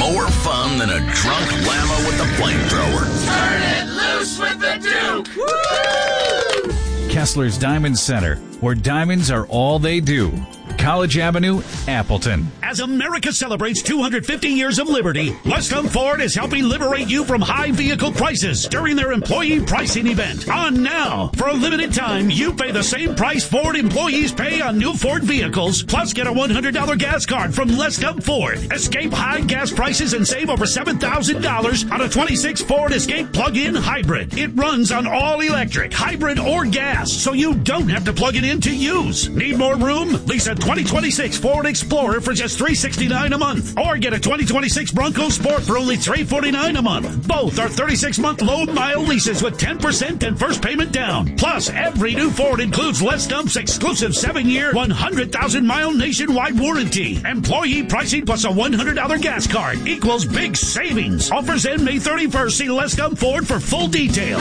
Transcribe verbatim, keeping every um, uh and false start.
more fun than a drunk llama with a flamethrower. Turn it loose with the Duke! Woo! Kessler's Diamond Center, where diamonds are all they do. College Avenue, Appleton. As America celebrates two hundred fifty years of liberty, Westham Ford is helping liberate you from high vehicle prices during their employee pricing event. On now, for a limited time, you pay the same price Ford employees pay on new Ford vehicles, plus get a one hundred dollars gas card from Westham Ford. Escape high gas prices and save over seven thousand dollars on a twenty-six Ford Escape plug-in hybrid. It runs on all electric, hybrid, or gas, so you don't have to plug it in to use. Need more room? Lease a twenty twenty-six Ford Explorer for just three hundred sixty-nine dollars a month, or get a twenty twenty-six Bronco Sport for only three hundred forty-nine dollars a month. Both are thirty-six month low mile leases with ten percent and first payment down. Plus, every new Ford includes Les Dump's exclusive seven year, one hundred thousand mile nationwide warranty. Employee pricing plus a one hundred dollars gas card equals big savings. Offers end May thirty-first. See Les Dump Ford for full details.